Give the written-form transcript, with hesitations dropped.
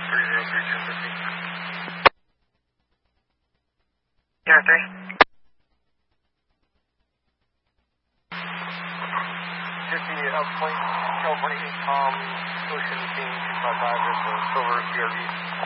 Zero 3. Point, California, Ocean King 255, it's a silver CRV.